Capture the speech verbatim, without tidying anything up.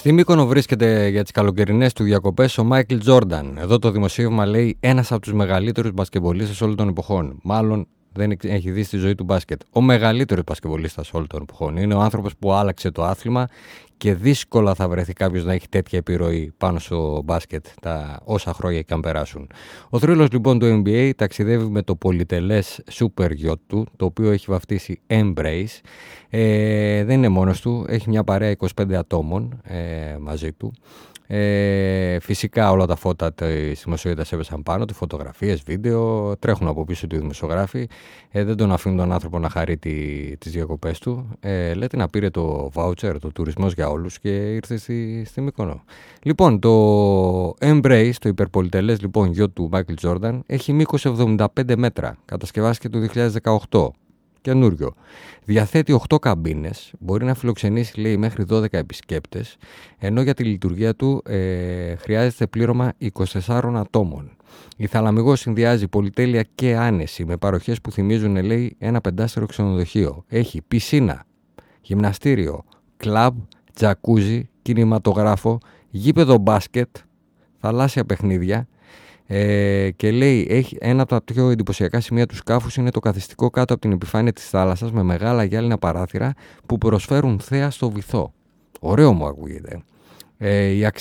Στη Μύκονο βρίσκεται για τις καλοκαιρινές του διακοπές ο Μάικλ Τζόρνταν. Εδώ το δημοσίευμα λέει ένας από τους μεγαλύτερους μπασκετμπολίστες όλων των εποχών. Μάλλον δεν έχει δει στη ζωή του μπάσκετ. Ο μεγαλύτερος μπασκετμπολίστας όλων των εποχών. Είναι ο άνθρωπος που άλλαξε το άθλημα και δύσκολα θα βρεθεί κάποιος να έχει τέτοια επιρροή πάνω στο μπάσκετ τα όσα χρόνια και αν περάσουν. Ο θρύλος λοιπόν του N B A ταξιδεύει με το πολυτελές super yacht του, το οποίο έχει βαφτίσει Embrace. Ε, δεν είναι μόνος του, έχει μια παρέα είκοσι πέντε ατόμων ε, μαζί του. Ε, φυσικά όλα τα φώτα της δημοσιότητας έπεσαν πάνω του, φωτογραφίες, βίντεο, τρέχουν από πίσω του οι δημοσιογράφοι. Ε, δεν τον αφήνουν τον άνθρωπο να χαρεί τη, τις διακοπές του. Ε, λέτε να πήρε το voucher, το τουρισμός για όλους και ήρθε στη, στη Μύκονο. Λοιπόν, το Embrace, το υπερπολιτελές λοιπόν γιο του Michael Jordan, έχει μήκος εβδομήντα πέντε μέτρα, κατασκευάστηκε το δύο χιλιάδες δεκαοκτώ. Καινούριο. Διαθέτει οκτώ καμπίνες, μπορεί να φιλοξενήσει λέει μέχρι δώδεκα επισκέπτες, ενώ για τη λειτουργία του ε, χρειάζεται πλήρωμα είκοσι τεσσάρων ατόμων. Η Θαλαμιγός συνδυάζει πολυτέλεια και άνεση με παροχές που θυμίζουν λέει ένα πεντάστερο ξενοδοχείο. Έχει πισίνα, γυμναστήριο, κλαμπ, τζακούζι, κινηματογράφο, γήπεδο μπάσκετ, θαλάσσια παιχνίδια. Ε, και λέει έχει ένα από τα πιο εντυπωσιακά σημεία του σκάφους είναι το καθιστικό κάτω από την επιφάνεια της θάλασσας με μεγάλα γυάλινα παράθυρα που προσφέρουν θέα στο βυθό. Ωραίο μου ακούγεται. Ε, η αξία